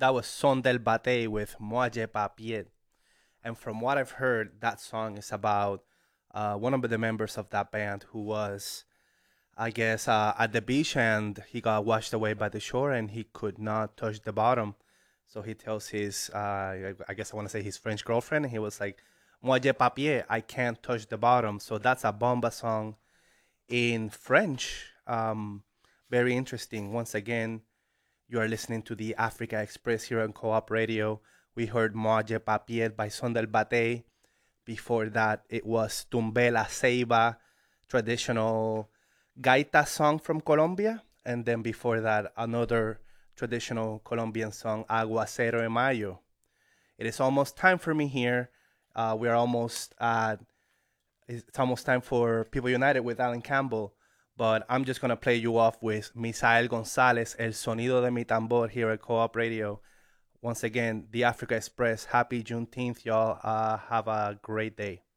That was Son del Bate with Moi J'ai Pas Pied. And from what I've heard, that song is about one of the members of that band who was, I guess, at the beach and he got washed away by the shore and he could not touch the bottom. So he tells his, I guess I want to say his French girlfriend, and he was like, Moi j'ai pas pied, I can't touch the bottom. So that's a bomba song in French. Very interesting. Once again, you are listening to the Africa Express here on Co-op Radio. We heard Moi j'ai pas pied by Son del Bate. Before that, it was Tumbé la Ceiba, traditional gaita song from Colombia. And then before that, another traditional Colombian song, Aguacero de Mayo. It is almost time for me here. We're almost at, it's almost time for People United with Alan Campbell. But I'm just going to play you off with Misael Gonzalez, El Sonido de mi Tambor here at Co-op Radio. Once again, the Africa Express. Happy Juneteenth, y'all. Have a great day.